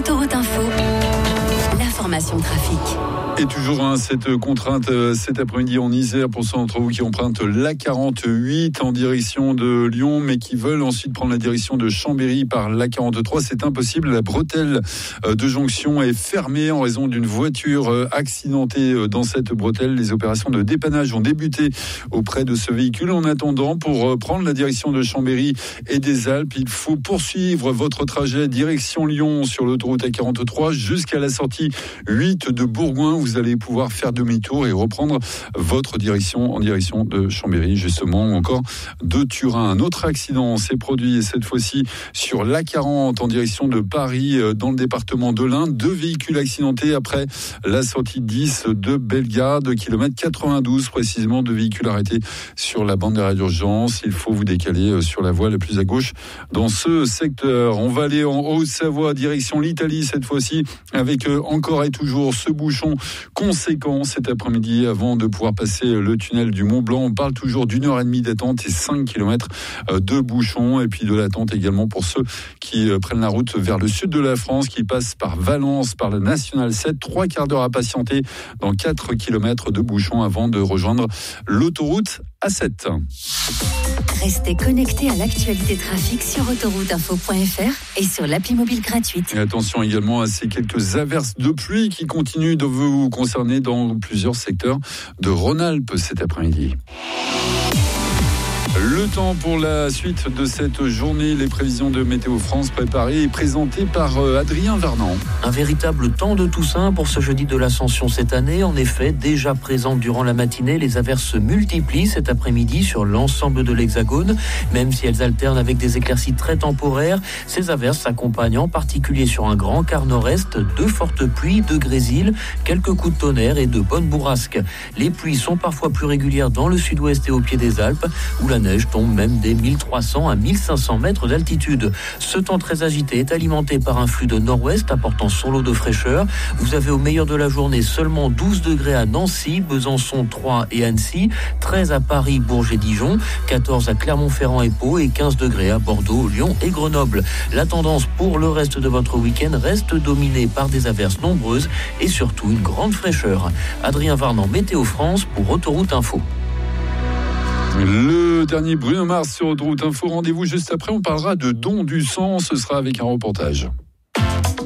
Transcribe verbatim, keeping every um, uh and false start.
Autoroute Info, l'information trafic. Et toujours hein, cette contrainte euh, cet après-midi en Isère pour ceux d'entre vous qui empruntent l'A quarante-huit en direction de Lyon, mais qui veulent ensuite prendre la direction de Chambéry par l'A quarante-trois. C'est impossible. La bretelle euh, de jonction est fermée en raison d'une voiture euh, accidentée euh, dans cette bretelle. Les opérations de dépannage ont débuté auprès de ce véhicule. En attendant, pour euh, prendre la direction de Chambéry et des Alpes, il faut poursuivre votre trajet direction Lyon sur l'autoroute A quarante-trois jusqu'à la sortie huit de Bourgoin. Vous allez pouvoir faire demi-tour et reprendre votre direction en direction de Chambéry, justement, ou encore de Turin. Un autre accident s'est produit, cette fois-ci sur l'A quarante en direction de Paris, dans le département de l'Ain. Deux véhicules accidentés après la sortie dix de Bellegarde, kilomètre quatre-vingt-douze précisément, deux véhicules arrêtés sur la bande d'arrêt d'urgence. Il faut vous décaler sur la voie la plus à gauche dans ce secteur. On va aller en Haute-Savoie, direction l'Italie cette fois-ci, avec encore et toujours ce bouchon conséquent cet après-midi avant de pouvoir passer le tunnel du Mont Blanc. On parle toujours d'une heure et demie d'attente et cinq kilomètres de bouchons, et puis de l'attente également pour ceux qui prennent la route vers le sud de la France, qui passent par Valence, par le National sept. Trois quarts d'heure à patienter dans quatre kilomètres de bouchons avant de rejoindre l'autoroute A sept. Restez connectés à l'actualité trafic sur autoroute info point f r et sur l'appli mobile gratuite. Et attention également à ces quelques averses de pluie qui continuent de vous concerner dans plusieurs secteurs de Rhône-Alpes cet après-midi. Le temps pour la suite de cette journée, les prévisions de Météo France préparées et présentées par Adrien Vernant. Un véritable temps de Toussaint pour ce jeudi de l'Ascension cette année. En effet, déjà présentes durant la matinée, les averses se multiplient cet après-midi sur l'ensemble de l'Hexagone. Même si elles alternent avec des éclaircies très temporaires, ces averses s'accompagnent en particulier sur un grand quart nord-est de fortes pluies, de grésil, quelques coups de tonnerre et de bonnes bourrasques. Les pluies sont parfois plus régulières dans le sud-ouest et au pied des Alpes, où la neige tombe même des mille trois cents à mille cinq cents mètres d'altitude. Ce temps très agité est alimenté par un flux de nord-ouest apportant son lot de fraîcheur. Vous avez au meilleur de la journée seulement douze degrés à Nancy, Besançon, Troyes et Annecy, treize à Paris, Bourges et Dijon, quatorze à Clermont-Ferrand et Pau et quinze degrés à Bordeaux, Lyon et Grenoble. La tendance pour le reste de votre week-end reste dominée par des averses nombreuses et surtout une grande fraîcheur. Adrien Vernant, Météo France pour Autoroute Info. Le dernier Bruno Mars sur Autoroute Info. Rendez-vous juste après. On parlera de don du sang. Ce sera avec un reportage.